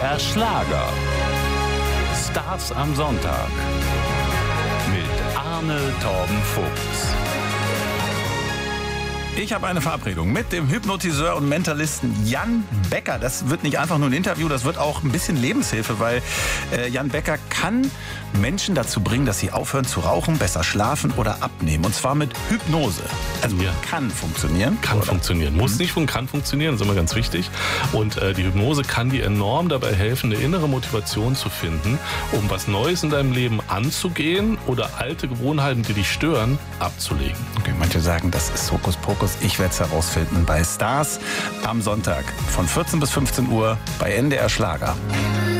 NDR Schlager. Stars am Sonntag. Mit Arne Torben Fuchs. Ich habe eine Verabredung mit dem Hypnotiseur und Mentalisten Jan Becker. Das wird nicht einfach nur ein Interview, das wird auch ein bisschen Lebenshilfe, weil Jan Becker kann Menschen dazu bringen, dass sie aufhören zu rauchen, besser schlafen oder abnehmen. Und zwar mit Hypnose. Also kann funktionieren. Kann funktionieren. Muss nicht und kann funktionieren, das ist immer ganz wichtig. Und die Hypnose kann dir enorm dabei helfen, eine innere Motivation zu finden, um was Neues in deinem Leben anzugehen oder alte Gewohnheiten, die dich stören, abzulegen. Okay, manche sagen, das ist Hokuspokus. Ich werde es herausfinden bei Stars am Sonntag von 14 bis 15 Uhr bei NDR Schlager.